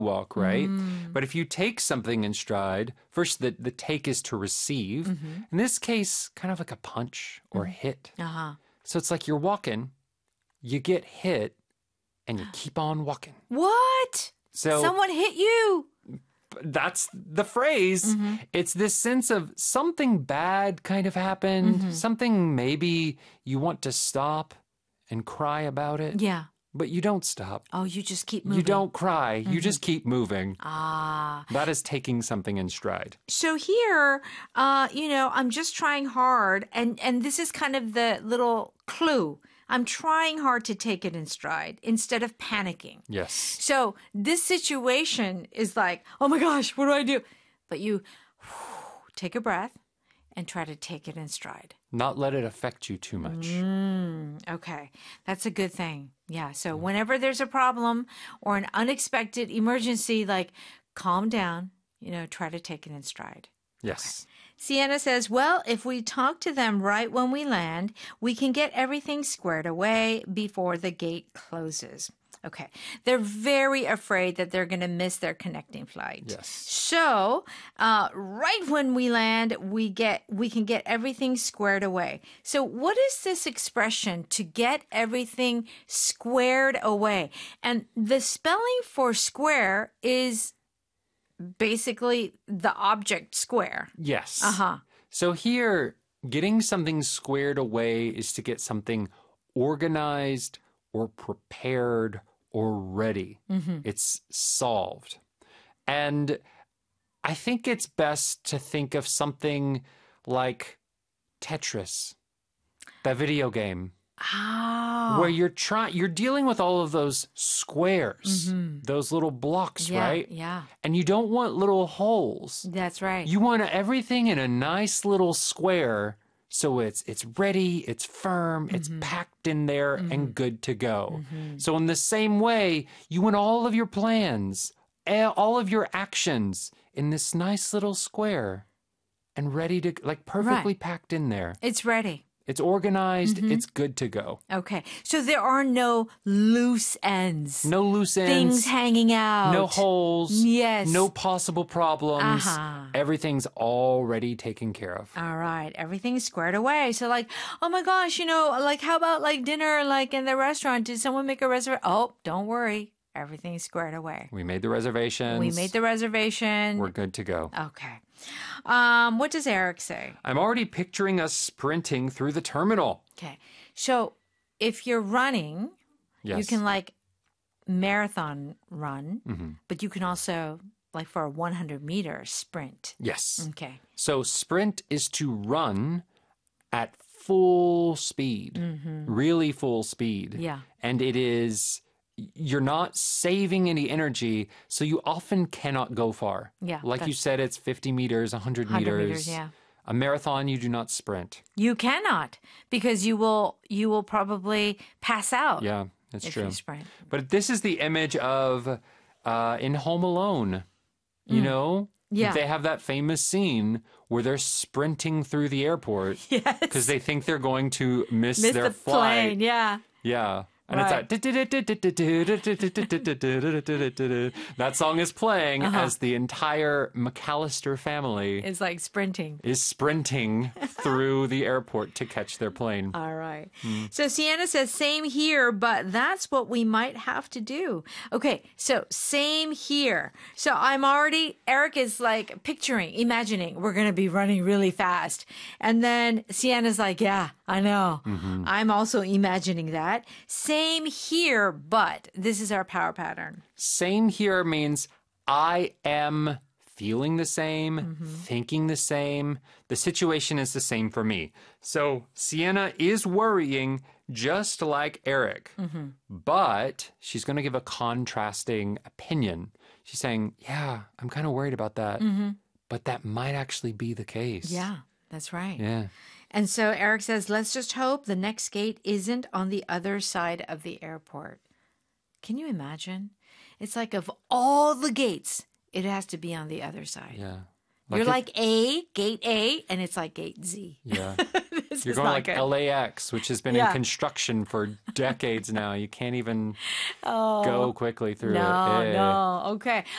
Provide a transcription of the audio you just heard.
walk, right? But if you take something in stride, first the take is to receive. In this case, kind of like a punch or hit. So it's like you're walking, you get hit, and you keep on walking. What? So Someone hit you. that's the phrase. It's this sense of something bad kind of happened, something maybe you want to stop and cry about it. Yeah. But you don't stop. Oh, you just keep moving. You don't cry. You just keep moving. Ah. That is taking something in stride. So here, I'm just trying hard, and this is kind of the little clue. I'm trying hard to take it in stride instead of panicking. Yes. So this situation is like, oh my gosh, what do I do? But you take a breath and try to take it in stride. Not let it affect you too much. Okay, that's a good thing. Yeah, so whenever there's a problem or an unexpected emergency, like calm down, try to take it in stride. Yes. Sienna says, well, if we talk to them right when we land, we can get everything squared away before the gate closes. Okay. They're very afraid that they're going to miss their connecting flight. Yes. So, right when we land, we can get everything squared away. So, what is this expression, to get everything squared away? And the spelling for square is basically the object square. Yes. Uh-huh. So here, getting something squared away is to get something organized or prepared or ready. It's solved. And I think it's best to think of something like Tetris, that video game. Oh. Where you're dealing with all of those squares, those little blocks, right? Yeah. And you don't want little holes. That's right. You want everything in a nice little square, so it's ready, it's firm, it's packed in there and good to go. So in the same way, you want all of your plans, all of your actions in this nice little square and ready to, like, perfectly packed in there. It's ready. It's organized. It's good to go. Okay. So there are no loose ends. No loose ends. Things hanging out. No holes. Yes. No possible problems. Uh-huh. Everything's already taken care of. All right. Everything's squared away. So like, oh my gosh, like how about like dinner, like in the restaurant? Did someone make a reservation? Oh, don't worry. Everything's squared away. We made the reservations. We're good to go. Okay. What does Eric say? I'm already picturing us sprinting through the terminal. Okay. So if you're running, Yes. you can like marathon run, but you can also like for a 100-meter sprint. Yes. Okay. So sprint is to run at full speed, really full speed. Yeah. And you're not saving any energy, so you often cannot go far. Yeah, Like you said, it's 50 meters, 100 meters. 100 meters, yeah. A marathon, you do not sprint. You cannot, because you will probably pass out. Yeah, that's if true. you sprint. But this is the image of in Home Alone. You know? Yeah. They have that famous scene where they're sprinting through the airport Yes. because they think they're going to miss Miss their the flight. plane, yeah. Yeah. And Right. it's like that song is playing as the entire McAllister family It's like sprinting. is sprinting through the airport to catch their plane. All right. So Sienna says, same here, but that's what we might have to do. Okay, so same here. So Eric is like imagining we're going to be running really fast. And then Sienna's like, yeah, I know. I'm also imagining that. Same here, but this is our power pattern. Same here means I am feeling the same, thinking the same. The situation is the same for me. So Sienna is worrying just like Eric, but she's going to give a contrasting opinion. She's saying, yeah, I'm kind of worried about that, but that might actually be the case. Yeah, that's right. Yeah. And so Eric says, let's just hope the next gate isn't on the other side of the airport. Can you imagine? It's like of all the gates, it has to be on the other side. Yeah. You're like gate A, and it's like gate Z. Yeah. This You're is going not like good. LAX, which has been in construction for decades now. You can't even go quickly through it. No, Eh. no. Okay.